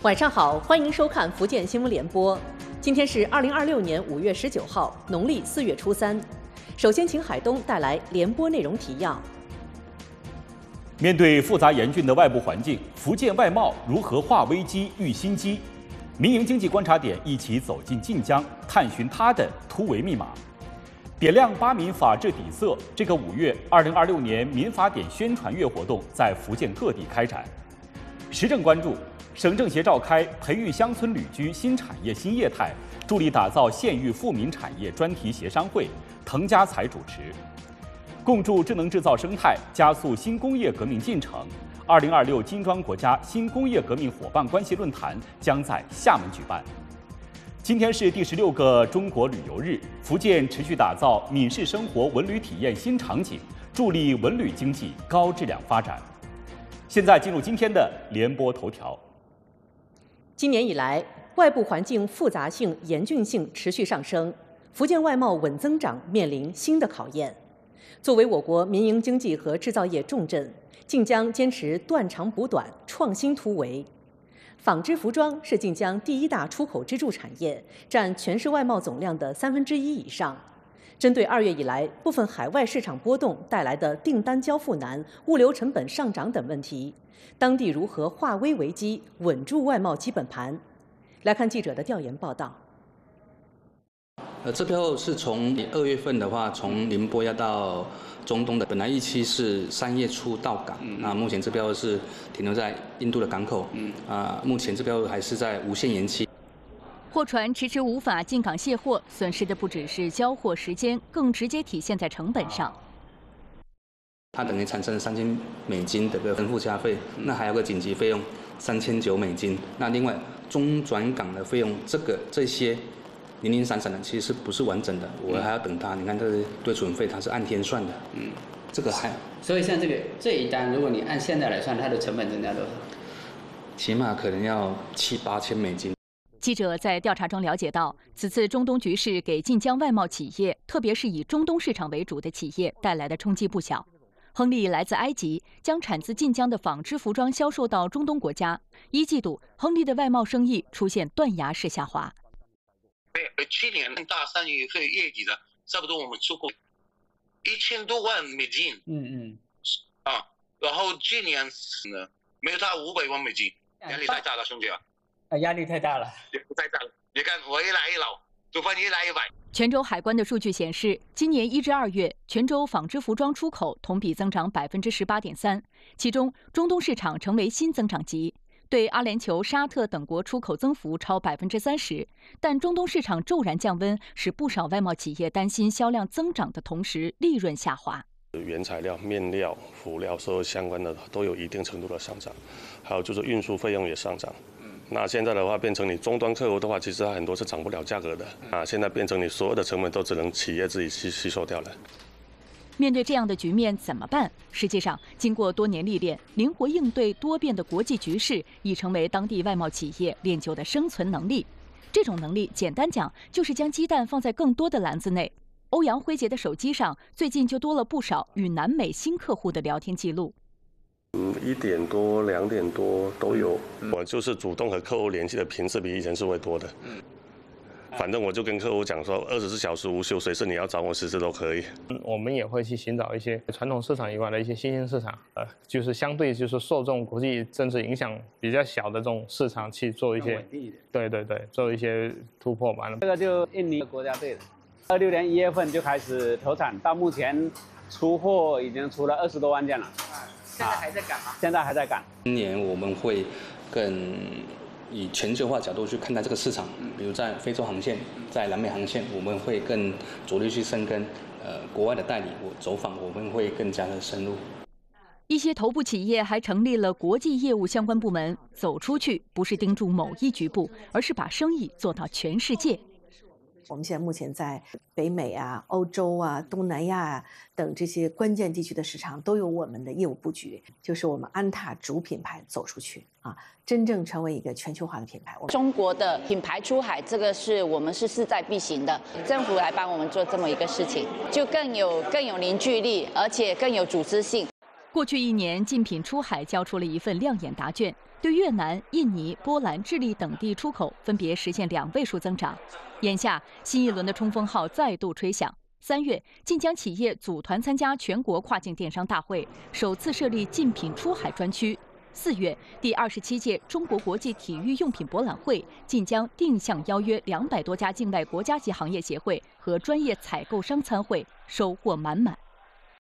晚上好，欢迎收看福建新闻联播。今天是2026年5月19号，农历4月初3。首先，请海东带来联播内容提要。 面对复杂严峻的外部环境，福建外贸如何化危机遇新机？民营经济观察点一起走进晋江，探寻它的突围密码。点亮8民法治底色。这个5月，2026年民法典宣传月活动在福建各地开展。时政关注。省政协召开培育乡村旅居新产业新业态，助力打造县域富民产业专题协商会，滕家才主持。共筑智能制造生态，加速新工业革命进程。2026金砖国家新工业革命伙伴关系论坛将在厦门举办。今天是第16个中国旅游日，福建持续打造闽式生活文旅体验新场景，助力文旅经济高质量发展。现在进入今天的联播头条。 今年以来，外部环境复杂性、严峻性持续上升，福建外贸稳增长面临新的考验。作为我国民营经济和制造业重镇，晋江坚持断长补短、创新突围。纺织服装是晋江第1大出口支柱产业，占全市外贸总量的1/3以上。针对2月以来部分海外市场波动带来的订单交付难、物流成本上涨等问题，当地如何化危为机，稳住外贸基本盘？来看记者的调研报道。 这票是从2月份的话，从宁波要到中东的，本来预期是3月初到港，那目前这票是停留在印度的港口，目前这票还是在无限延期。 货船迟迟无法进港卸货，损失的不只是交货时间，更直接体现在成本上。 它等于产生了$3000的个附加费，那还有个紧急费用$3900，那另外中转港的费用，这些零零散散的，其实不是完整的，我还要等它。你看这对准费它是按天算的，这个还。 所以像这一单，如果你按现在来算，它的成本增加多少？ 起码可能要$7、8千。 记者在调查中了解到，此次中东局势给晋江外贸企业，特别是以中东市场为主的企业带来的冲击不小。亨利来自埃及，将产自晋江的纺织服装销售到中东国家。1季度，亨利的外贸生意出现断崖式下滑。 去年大3月份月底的，差不多我们出口1000多万美金，然后今年呢没有到500万美金，压力太大了，兄弟啊！ 压力太大了， 太大了！你看我越来越老，头发越来越白。 泉州海关的数据显示，今年1至2月，泉州纺织服装出口同比增长18.3%，其中中东市场成为新增长极。对阿联酋、沙特等国出口增幅超30%，但中东市场骤然降温，使不少外贸企业担心销量增长的同时利润下滑。 原材料、面料、辅料所有相关的都有一定程度的上涨，还有就是运输费用也上涨。那现在的话，变成你终端客户的话，其实它很多是涨不了价格的现在变成你所有的成本都只能企业自己去吸收掉了。 面对这样的局面怎么办？实际上，经过多年历练，灵活应对多变的国际局势已成为当地外贸企业练就的生存能力。这种能力，简单讲，就是将鸡蛋放在更多的篮子内。欧阳辉杰的手机上最近就多了不少与南美新客户的聊天记录。 1点多、2点多都有。我就是主动和客户联系的频次比以前是会多的。反正我就跟客户讲说，24小时无休，随时你要找我，随时都可以。 我们也会去寻找一些传统市场以外的一些新兴市场，就是相对就是受这种国际政治影响比较小的这种市场去做一些，对，做一些突破嘛。 这个就印尼国家队的，26年1月份就开始投产，到目前出货已经出了20多万件了。 现在还在赶吗？ 现在还在赶。 今年我们会更以全球化角度去看待这个市场，比如在非洲航线、在南美航线，我们会更着力去深耕。国外的代理走访，我们会更加的深入。 一些头部企业还成立了国际业务相关部门，走出去不是盯住某一局部，而是把生意做到全世界。 我们现在目前在北美啊、欧洲啊、东南亚啊等这些关键地区的市场都有我们的业务布局，就是我们安踏主品牌走出去真正成为一个全球化的品牌。 中国的品牌出海，这个是我们是势在必行的，政府来帮我们做这么一个事情，就更有凝聚力，而且更有组织性。 过去1年，竞品出海交出了一份亮眼答卷，对越南、印尼、波兰、智利等地出口分别实现2位数增长。眼下，新一轮的冲锋号再度吹响。3月，晋江企业组团参加全国跨境电商大会，首次设立竞品出海专区。4月，第27届中国国际体育用品博览会，晋江定向邀约200多家境外国家级行业协会和专业采购商参会，收获满满。